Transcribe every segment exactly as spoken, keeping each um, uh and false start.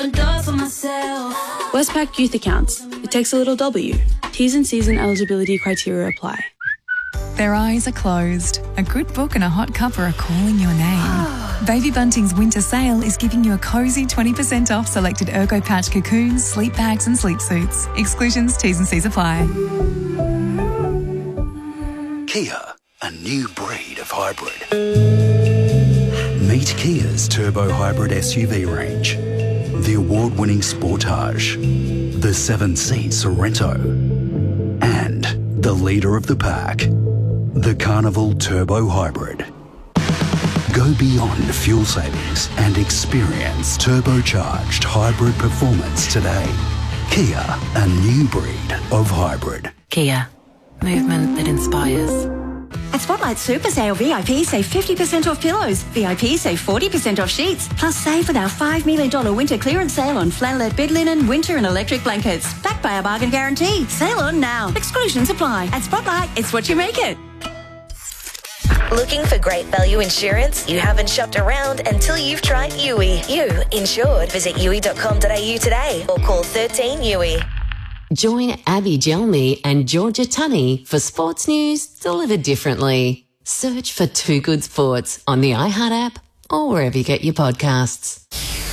Westpac Youth Accounts. It takes a little W. T's and C's and eligibility criteria apply. Their eyes are closed. A good book and a hot cuppa are calling your name. Baby Bunting's winter sale is giving you a cosy twenty percent off selected Ergo Patch cocoons, sleep bags and sleep suits. Exclusions, T's and C's apply. Kia, a new breed of hybrid. Meet Kia's turbo hybrid S U V range. The award-winning Sportage, the seven-seat Sorrento, and the leader of the pack, the Carnival Turbo Hybrid. Go beyond fuel savings and experience turbocharged hybrid performance today. Kia, a new breed of hybrid. Kia, movement that inspires. At Spotlight Super Sale, V I P save fifty percent off pillows. V I P save forty percent off sheets. Plus save with our five million dollars winter clearance sale on flannelette bed linen, winter and electric blankets. Backed by our bargain guarantee. Sale on now. Exclusions apply. At Spotlight, it's what you make it. Looking for great value insurance? You haven't shopped around until you've tried U I. You insured. Visit U I dot com dot a u today or call thirteen U I. Join Abby Gelmy and Georgia Tunney for sports news delivered differently. Search for Two Good Sports on the iHeart app or wherever you get your podcasts.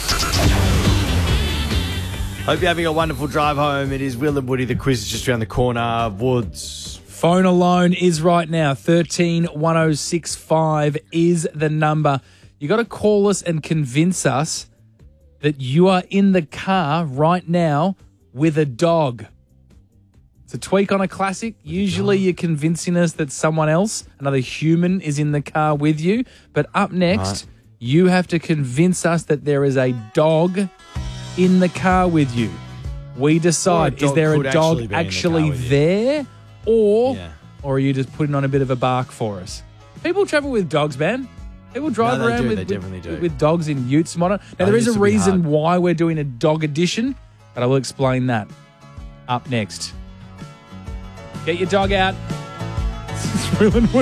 Hope you're having a wonderful drive home. It is Will and Woody. The quiz is just around the corner. Woods. Phone alone is right now. thirteen one oh six five is the number. You got to call us and convince us that you are in the car right now with a dog. It's a tweak on a classic. Usually you're convincing us that someone else, another human, is in the car with you. But up next, right. you have to convince us that there is a dog in the car with you. We decide, is there a dog actually, actually the there or, yeah. or are you just putting on a bit of a bark for us? People travel with dogs, man. People drive no, around do, with, with, with, with dogs in utes. Now, no, there is a reason why we're doing a dog edition, but I will explain that up next. Get your dog out. This is Will and Woody.